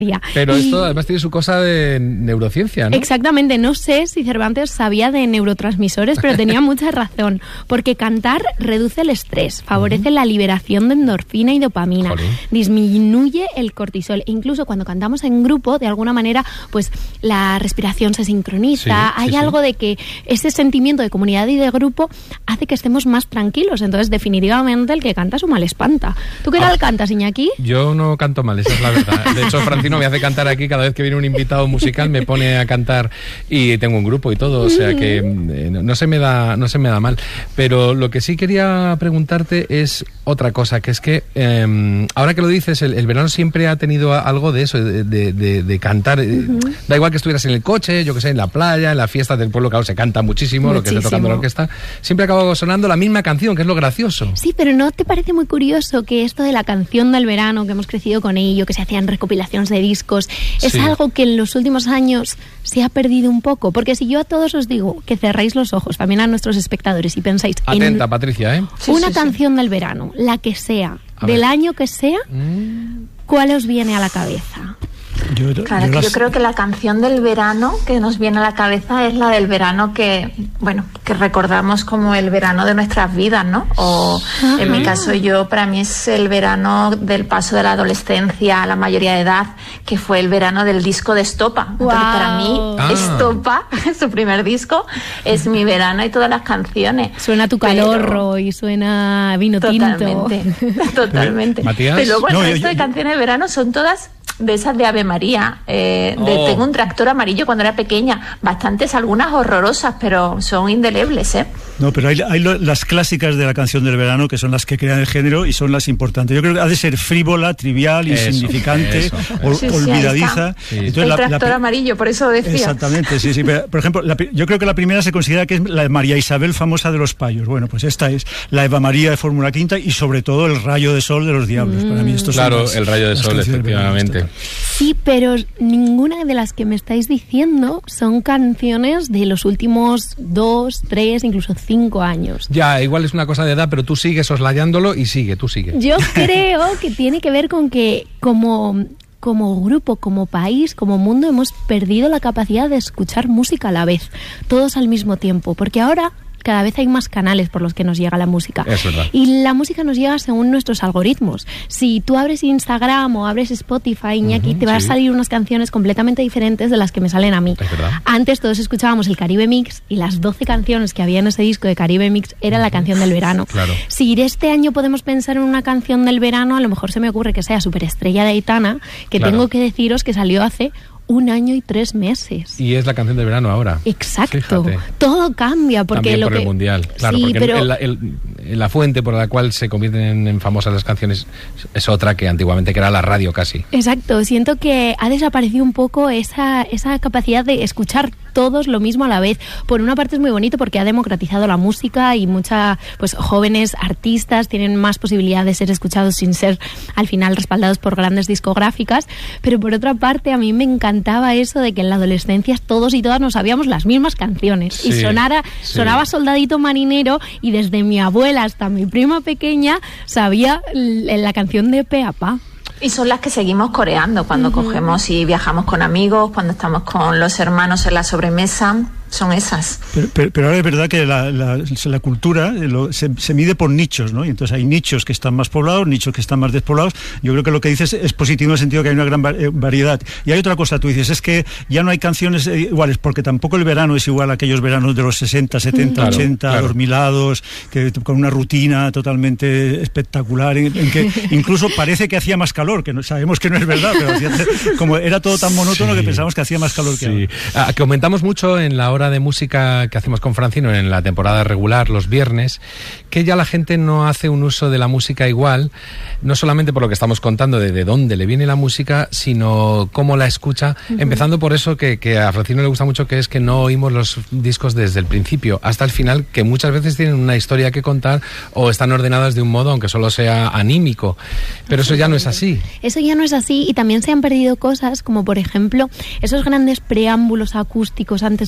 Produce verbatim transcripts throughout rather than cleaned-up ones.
Pero y... esto además tiene su cosa de neurociencia, ¿no? Exactamente, no sé si Cervantes sabía de neurotransmisores, pero tenía mucha razón, porque cantar reduce el estrés, favorece uh-huh. la liberación de endorfina y dopamina, Jolín. disminuye el cortisol, e incluso cuando cantamos en grupo, de alguna manera, pues la respiración se sincroniza, sí, hay sí, algo sí. de que ese sentimiento de comunidad y de grupo hace que estemos más tranquilos, entonces definitivamente el que canta su mal espanta. ¿Tú qué tal ah, cantas, Iñaki? Yo no canto mal, esa es la verdad. De hecho, Francino me hace cantar aquí cada vez que viene un invitado musical, me pone a cantar y tengo un grupo y todo, o sea que eh, no se me da no se me da mal. Pero lo que sí quería preguntarte es otra cosa, que es que eh, ahora que lo dices, el, el verano siempre ha tenido algo de eso, de, de, de, de cantar. Uh-huh. Da igual que estuvieras en el coche, yo que sé, en la playa, en la fiesta del pueblo, claro, se canta muchísimo, muchísimo. Lo que esté tocando la orquesta. Siempre acaba sonando la misma canción, que es lo gracioso. Sí, pero ¿no te parece muy curioso que esto de la canción del verano, que hemos crecido con ello, que se hacían recopilaciones de discos, es sí. algo que en los últimos años se ha perdido un poco? Porque si yo a todos os digo que cerráis los ojos, también a nuestros espectadores, y pensáis Atenta, en Patricia, ¿eh? Sí, una sí, canción sí. del verano, la que sea, a del ver. año que sea, mm. ¿cuál os viene a la cabeza? Yo, claro, yo, las... yo creo que la canción del verano que nos viene a la cabeza es la del verano que, bueno, que recordamos como el verano de nuestras vidas, ¿no? O uh-huh. en mi caso yo, para mí es el verano del paso de la adolescencia a la mayoría de edad, que fue el verano del disco de Estopa. Wow. Entonces para mí ah. Estopa, su primer disco, es mi verano y todas las canciones. Suena Tu Calorro y suena Vino totalmente, Tinto. Totalmente. Matías. Pero luego el no, resto yo, yo, de canciones de verano son todas de esas de Ave María, eh, de oh. Tengo un tractor amarillo cuando era pequeña, bastantes, algunas horrorosas, pero son indelebles, ¿eh? No, pero hay, hay lo, las clásicas de la canción del verano, que son las que crean el género y son las importantes. Yo creo que ha de ser frívola, trivial, eso, insignificante, eso, eso. O, sí, sí, olvidadiza. Sí. Entonces, el la, tractor la, amarillo, por eso decía. Exactamente, sí, sí. Pero, por ejemplo, la, yo creo que la primera se considera que es la de María Isabel, famosa de los Payos. Bueno, pues esta es la Eva María de Fórmula Quinta y sobre todo el Rayo de Sol de los Diablos. Mm. Para mí esto Claro, las, el Rayo de Sol, efectivamente. Sí, pero ninguna de las que me estáis diciendo son canciones de los últimos dos, tres, incluso cinco años. Ya, igual es una cosa de edad, pero tú sigues soslayándolo y sigue, tú sigue. Yo creo que tiene que ver con que como... como grupo, como país, como mundo, hemos perdido la capacidad de escuchar música a la vez, todos al mismo tiempo, porque ahora cada vez hay más canales por los que nos llega la música. Es verdad. Y la música nos llega según nuestros algoritmos. Si tú abres Instagram o abres Spotify, Iñaki, uh-huh, te van sí. a salir unas canciones completamente diferentes de las que me salen a mí. Es verdad. Antes todos escuchábamos el Caribe Mix y las doce canciones que había en ese disco de Caribe Mix era uh-huh. la canción del verano. Claro. Si este año podemos pensar en una canción del verano, a lo mejor se me ocurre que sea Superestrella de Aitana, que claro. tengo que deciros que salió hace un año y tres meses. Y es la canción del verano ahora. Exacto. Fíjate. Todo cambia porque También lo por que... el mundial. Claro, sí, porque pero... el, el, el, la fuente por la cual se convierten en, en famosas las canciones es otra que antiguamente, que era la radio casi. Exacto. Siento que ha desaparecido un poco esa, esa capacidad de escuchar todos lo mismo a la vez. Por una parte es muy bonito porque ha democratizado la música y muchas pues jóvenes artistas tienen más posibilidad de ser escuchados sin ser al final respaldados por grandes discográficas, pero por otra parte a mí me encantaba eso de que en la adolescencia todos y todas nos sabíamos las mismas canciones sí, y sonara, sí. sonaba Soldadito Marinero y desde mi abuela hasta mi prima pequeña sabía la canción de Pe a Pa. Y son las que seguimos coreando cuando uh-huh. cogemos y viajamos con amigos, cuando estamos con los hermanos en la sobremesa. Son esas. Pero, pero, pero ahora es verdad que la, la, la cultura lo, se, se mide por nichos, ¿no? Y entonces hay nichos que están más poblados, nichos que están más despoblados. Yo creo que lo que dices es positivo en el sentido que hay una gran variedad. Y hay otra cosa, tú dices, es que ya no hay canciones iguales, porque tampoco el verano es igual a aquellos veranos de los sesenta, setenta, claro, ochenta, claro. dormilados, que, con una rutina totalmente espectacular, en, en que incluso parece que hacía más calor, que no, sabemos que no es verdad, pero hacía, como era todo tan monótono sí, que pensamos que hacía más calor que sí. ahora. Ah, comentamos mucho en la hora de música que hacemos con Francino en la temporada regular, los viernes, que ya la gente no hace un uso de la música igual, no solamente por lo que estamos contando de, de dónde le viene la música, sino cómo la escucha, uh-huh. empezando por eso que, que a Francino le gusta mucho, que es que no oímos los discos desde el principio hasta el final, que muchas veces tienen una historia que contar o están ordenadas de un modo, aunque solo sea anímico, pero eso ya no es así. Eso ya no es así y también se han perdido cosas como por ejemplo esos grandes preámbulos acústicos antes de que empiece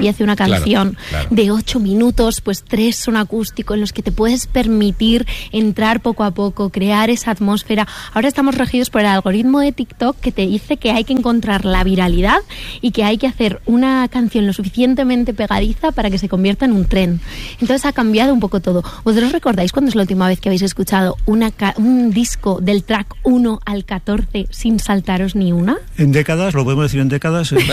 empiece una canción claro, claro. de ocho minutos, pues tres son acústicos, en los que te puedes permitir entrar poco a poco, crear esa atmósfera. Ahora estamos regidos por el algoritmo de TikTok que te dice que hay que encontrar la viralidad y que hay que hacer una canción lo suficientemente pegadiza para que se convierta en un tren. Entonces ha cambiado un poco todo. ¿Vosotros recordáis cuándo es la última vez que habéis escuchado una ca- un disco del track uno al catorce sin saltaros ni una? En décadas, lo podemos decir en décadas. no,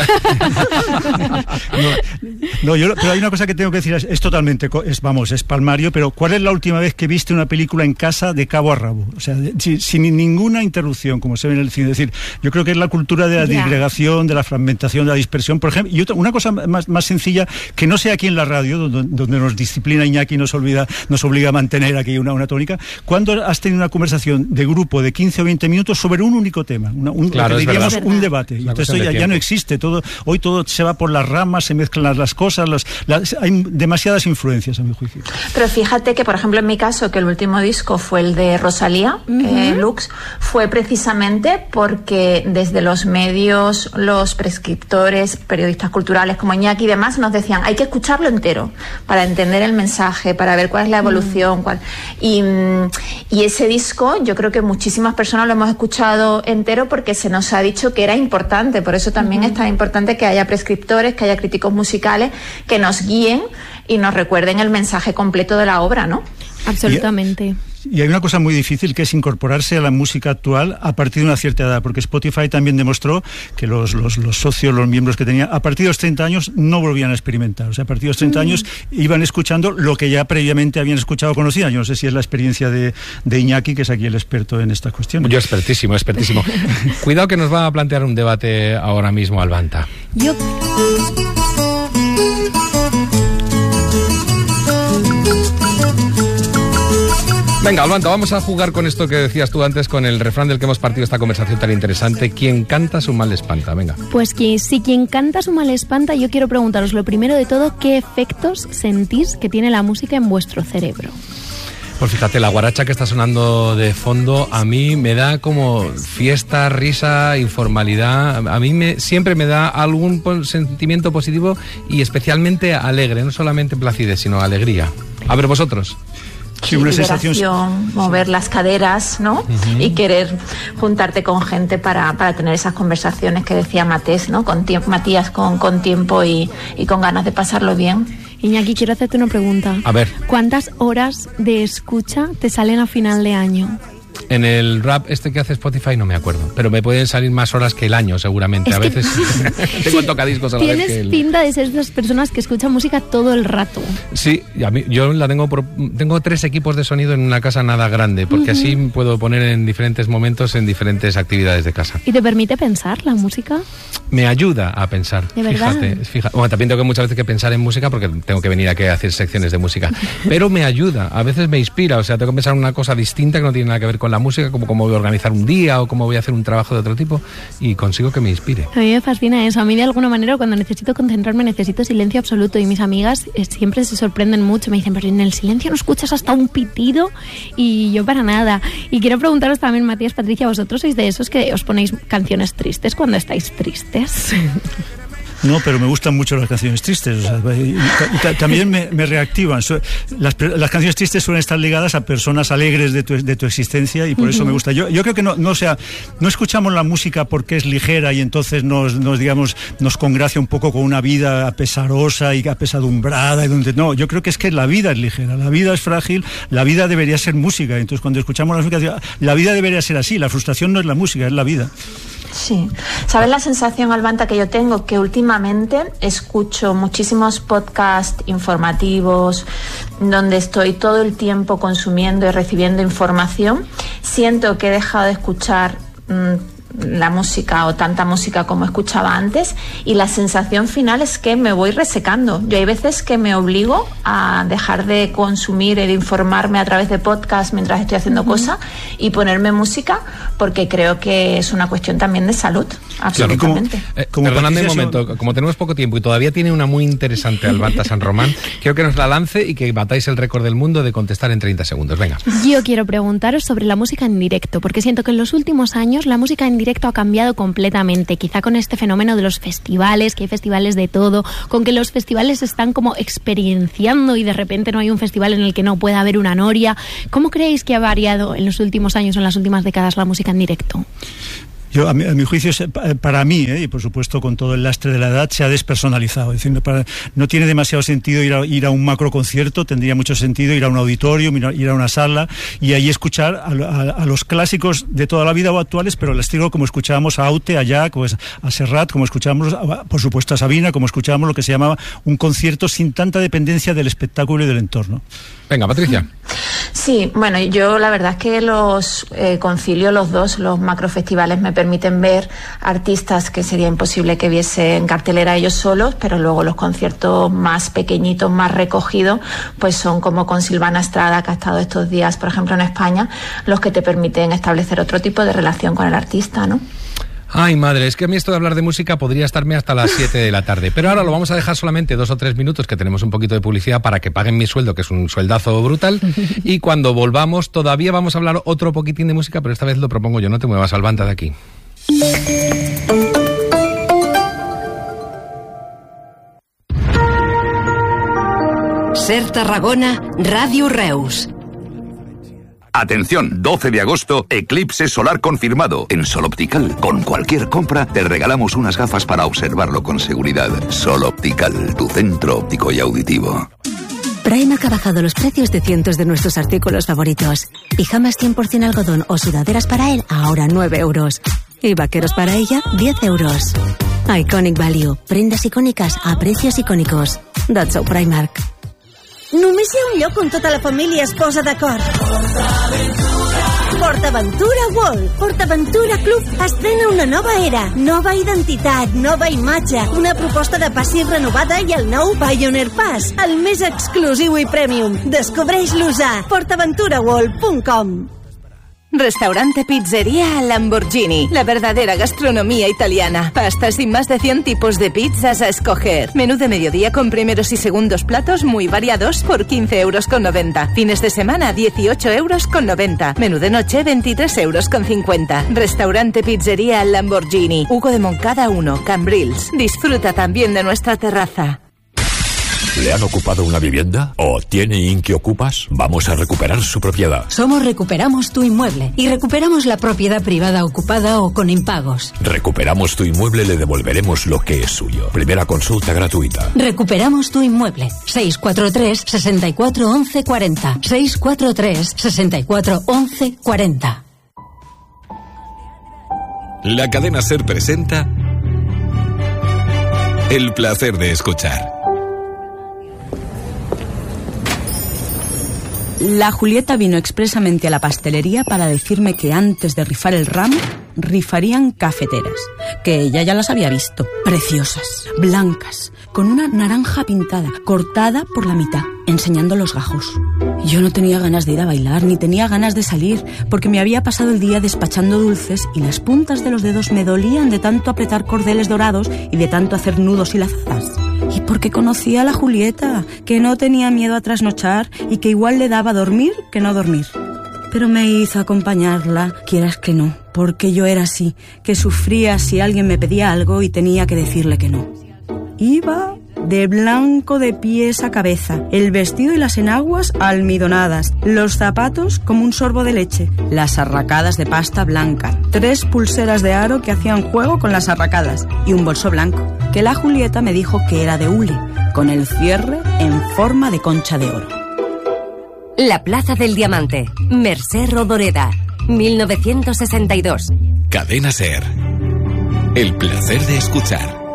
no, yo, pero hay una cosa que tengo que decir, es, es totalmente, es, vamos, es palmario, pero ¿cuál es la última vez que viste una película en casa de cabo a rabo? O sea, de, sin, sin ninguna interrupción, como se ve en el cine. Es decir, yo creo que es la cultura de la yeah. disgregación, de la fragmentación, de la dispersión, por ejemplo. Y otra, una cosa más, más sencilla, que no sea aquí en la radio, donde, donde nos disciplina Iñaki y nos, olvida, nos obliga a mantener aquí una, una tónica. ¿Cuándo has tenido una conversación de grupo de quince o veinte minutos sobre un único tema? Una, un, claro, lo que diríamos verdad. un debate. Y entonces esto ya, ya no existe. Todo, hoy todo se va por las ramas, se mezclan las, las cosas, las, las, hay demasiadas influencias, a mi juicio. Pero fíjate que, por ejemplo, en mi caso, que el último disco fue el de Rosalía, uh-huh. eh, Lux, fue precisamente porque desde los medios, los prescriptores, periodistas culturales como Iñaki y demás, nos decían, hay que escucharlo entero para entender el mensaje, para ver cuál es la evolución. Uh-huh. cuál y, y ese disco, yo creo que muchísimas personas lo hemos escuchado entero porque se nos ha dicho que era importante. Por eso también uh-huh. es tan importante que haya prescriptores, que haya críticos musicales que nos guíen y nos recuerden el mensaje completo de la obra, ¿no? Absolutamente. Y hay una cosa muy difícil que es incorporarse a la música actual a partir de una cierta edad, porque Spotify también demostró que los, los, los socios, los miembros que tenía, a partir de los treinta años no volvían a experimentar. O sea, a partir de los treinta mm. años iban escuchando lo que ya previamente habían escuchado o conocido. Yo no sé si es la experiencia de, de Iñaki, que es aquí el experto en esta cuestión. Yo expertísimo, expertísimo. Cuidado que nos va a plantear un debate ahora mismo, Albanta. Yo... Venga, Albanta, vamos a jugar con esto que decías tú antes, con el refrán del que hemos partido esta conversación tan interesante. Quien canta su mal espanta, venga. Pues que si quien canta su mal espanta, yo quiero preguntaros lo primero de todo, ¿qué efectos sentís que tiene la música en vuestro cerebro? Pues fíjate, la guaracha que está sonando de fondo a mí me da como fiesta, risa, informalidad. A mí me, siempre me da algún sentimiento positivo y especialmente alegre, no solamente placidez, sino alegría. A ver, vosotros. Sí, una sensación, mover las caderas, ¿no? Uh-huh. Y querer juntarte con gente para, para tener esas conversaciones que decía Matés, ¿no? Con tiempo, Matías, con, con tiempo y, y con ganas de pasarlo bien. Iñaki, quiero hacerte una pregunta. A ver. ¿Cuántas horas de escucha te salen a final de año? En el rap este que hace Spotify no me acuerdo, pero me pueden salir más horas que el año seguramente. Es a veces tengo sí, tocadiscos a la vez que Tienes pinta de ser de esas personas que escuchan música todo el rato. Sí, a mí, yo la tengo por, tengo tres equipos de sonido en una casa nada grande, porque uh-huh. así puedo poner en diferentes momentos en diferentes actividades de casa. ¿Y te permite pensar la música? Me ayuda a pensar. ¿De verdad? Fíjate, fíjate. Bueno, también tengo muchas veces que pensar en música porque tengo que venir aquí a hacer secciones de música, pero me ayuda, a veces me inspira, o sea, tengo que pensar en una cosa distinta que no tiene nada que ver con la música, como cómo voy a organizar un día o cómo voy a hacer un trabajo de otro tipo, y consigo que me inspire. A mí me fascina eso. A mí de alguna manera cuando necesito concentrarme necesito silencio absoluto, y mis amigas eh, siempre se sorprenden mucho, me dicen, pero en el silencio no escuchas hasta un pitido, y yo para nada. Y quiero preguntaros también, Matías, Patricia, ¿vosotros sois de esos que os ponéis canciones tristes cuando estáis tristes? No, pero me gustan mucho las canciones tristes, o sea, y, y, y también me, me reactivan. Las, las canciones tristes suelen estar ligadas a personas alegres de tu, de tu existencia, y por uh-huh. eso me gusta. Yo, yo creo que no, no, o sea, no escuchamos la música porque es ligera y entonces nos, nos, digamos, nos congracia un poco con una vida pesarosa y apesadumbrada, y donde no, yo creo que es que la vida es ligera, la vida es frágil, la vida debería ser música. Entonces cuando escuchamos la música, la vida debería ser así, la frustración no es la música, es la vida. Sí. ¿Sabes la sensación, Albanta, que yo tengo? Que últimamente escucho muchísimos podcasts informativos donde estoy todo el tiempo consumiendo y recibiendo información. Siento que he dejado de escuchar mmm, la música o tanta música como escuchaba antes, y la sensación final es que me voy resecando. Yo hay veces que me obligo a dejar de consumir y de informarme a través de podcast mientras estoy haciendo uh-huh. cosas y ponerme música, porque creo que es una cuestión también de salud, absolutamente. Claro, como, eh, como perdonadme un momento, como tenemos poco tiempo y todavía tiene una muy interesante Albanta San Román, quiero que nos la lance y que batáis el récord del mundo de contestar en treinta segundos. Venga. Yo quiero preguntaros sobre la música en directo, porque siento que en los últimos años la música en directo directo ha cambiado completamente, quizá con este fenómeno de los festivales, que hay festivales de todo, con que los festivales están como experienciando y de repente no hay un festival en el que no pueda haber una noria. ¿Cómo creéis que ha variado en los últimos años, en las últimas décadas, la música en directo? Yo, a mi, a mi juicio, para mí, ¿eh? y por supuesto con todo el lastre de la edad, se ha despersonalizado. Es decir, para, no tiene demasiado sentido ir a, ir a un macro concierto, tendría mucho sentido ir a un auditorio, ir a una sala y ahí escuchar a, a, a los clásicos de toda la vida o actuales, pero al estilo como escuchábamos a Aute, a Jack, pues, a Serrat, como escuchábamos, a, por supuesto, a Sabina, como escuchábamos lo que se llamaba un concierto sin tanta dependencia del espectáculo y del entorno. Venga, Patricia. Sí, bueno, yo la verdad es que los eh, concilio los dos, los macrofestivales me permiten ver artistas que sería imposible que viese en cartelera ellos solos, pero luego los conciertos más pequeñitos, más recogidos, pues son como con Silvana Estrada, que ha estado estos días, por ejemplo, en España, los que te permiten establecer otro tipo de relación con el artista, ¿no? Ay, madre, es que a mí esto de hablar de música podría estarme hasta las siete de la tarde. Pero ahora lo vamos a dejar solamente dos o tres minutos, que tenemos un poquito de publicidad para que paguen mi sueldo, que es un sueldazo brutal. Y cuando volvamos, todavía vamos a hablar otro poquitín de música, pero esta vez lo propongo yo, no te muevas, Albanta, de aquí. Ser Tarragona, Radio Reus. Atención, doce de agosto, eclipse solar confirmado. En Sol Optical, con cualquier compra, te regalamos unas gafas para observarlo con seguridad. Sol Optical, tu centro óptico y auditivo. Primark ha bajado los precios de cientos de nuestros artículos favoritos. Pijamas cien por ciento algodón o sudaderas para él, ahora nueve euros. Y vaqueros para ella, diez euros. Iconic Value, prendas icòniques a precios icònicos. That's so Primark. Només hi ha un lloc on tota la família es posa d'acord. PortAventura World. PortAventura Club estrena una nova era, nova identitat, nova imatge, una proposta de passis renovada i el nou Pioneer Pass, el més exclusiu i premium. Descobreix-los a port aventura world punt com. Restaurante Pizzería Lamborghini, la verdadera gastronomía italiana. Pastas y más de cien tipos de pizzas a escoger. Menú de mediodía con primeros y segundos platos muy variados por quince euros con noventa. Fines de semana dieciocho euros con noventa. Menú de noche veintitrés euros con cincuenta. Restaurante Pizzería Lamborghini, Hugo de Moncada uno, Cambrils. Disfruta también de nuestra terraza. ¿Le han ocupado una vivienda? ¿O tiene Inquiocupas? Vamos a recuperar su propiedad. Somos Recuperamos tu Inmueble y recuperamos la propiedad privada ocupada o con impagos. Recuperamos tu inmueble, le devolveremos lo que es suyo. Primera consulta gratuita. Recuperamos tu Inmueble. seis cuatro tres, sesenta y cuatro, once, cuarenta. seis cuatro tres, sesenta y cuatro, once, cuarenta. La cadena SER presenta El placer de escuchar. La Julieta vino expresamente a la pastelería para decirme que antes de rifar el ramo, rifarían cafeteras, que ella ya las había visto, preciosas, blancas, con una naranja pintada, cortada por la mitad, enseñando los gajos. Yo no tenía ganas de ir a bailar, ni tenía ganas de salir, porque me había pasado el día despachando dulces y las puntas de los dedos me dolían de tanto apretar cordeles dorados y de tanto hacer nudos y lazas. Y porque conocía a la Julieta, que no tenía miedo a trasnochar y que igual le daba dormir que no dormir. Pero me hizo acompañarla, quieras que no, porque yo era así, que sufría si alguien me pedía algo y tenía que decirle que no. Iba de blanco de pies a cabeza, el vestido y las enaguas almidonadas, los zapatos como un sorbo de leche, las arracadas de pasta blanca, tres pulseras de aro que hacían juego con las arracadas y un bolso blanco, que la Julieta me dijo que era de hule, con el cierre en forma de concha de oro. La Plaza del Diamante, Mercè Rodoreda, mil novecientos sesenta y dos. Cadena SER. El placer de escuchar.